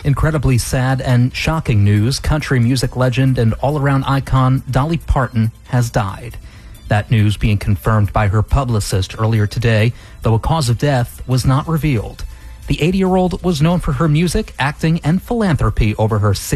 Incredibly sad and shocking news. Country music legend and all-around icon Dolly Parton has died. That news being confirmed by her publicist earlier today, though a cause of death was not revealed. The 80-year-old was known for her music, acting, and philanthropy over her